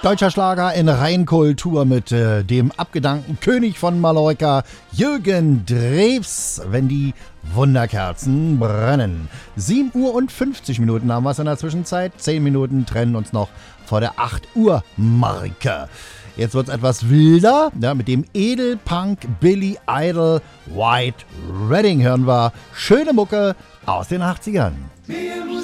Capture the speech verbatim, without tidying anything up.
Deutscher Schlager in Rheinkultur mit äh, dem abgedankten König von Mallorca, Jürgen Drews, wenn die Wunderkerzen brennen. sieben Uhr und fünfzig Minuten haben wir es in der Zwischenzeit. zehn Minuten trennen uns noch vor der acht Uhr Marke. Jetzt wird es etwas wilder. Ja, mit dem Edelpunk Billy Idol White Wedding hören wir schöne Mucke aus den achtzigern. Mehr Musik